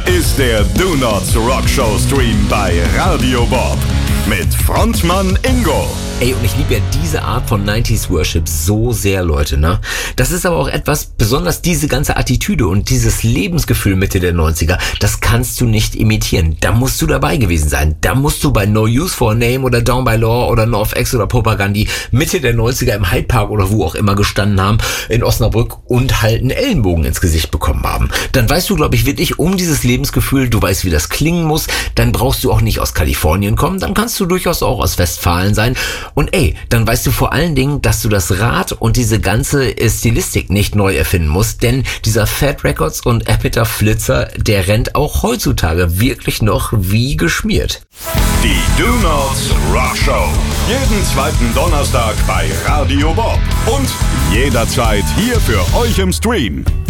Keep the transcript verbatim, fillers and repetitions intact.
ist der Do Nots Rock Show Stream bei Radio Bob mit Frontmann Ingo. Ey, und ich liebe ja diese Art von neunziger Worship so sehr, Leute, ne? Das ist aber auch etwas, besonders diese ganze Attitüde und dieses Lebensgefühl Mitte der neunziger, das kannst du nicht imitieren. Da musst du dabei gewesen sein. Da musst du bei No Use for a Name oder Down by Law oder NoFX oder Propagandi Mitte der neunziger im Hyde Park oder wo auch immer gestanden haben in Osnabrück und halt einen Ellenbogen ins Gesicht bekommen haben. Dann weißt du, glaube ich, wirklich um dieses Lebensgefühl, du weißt, wie das klingen muss, dann brauchst du auch nicht aus Kalifornien kommen, dann kannst du durchaus auch aus Westfalen sein. Und ey, dann weißt du vor allen Dingen, dass du das Rad und diese ganze Stilistik nicht neu erfinden musst, denn dieser Fat Records und Epitaph Flitzer, der rennt auch heutzutage wirklich noch wie geschmiert. Die Do Nots Rock Show. Jeden zweiten Donnerstag bei Radio Bob. Und jederzeit hier für euch im Stream.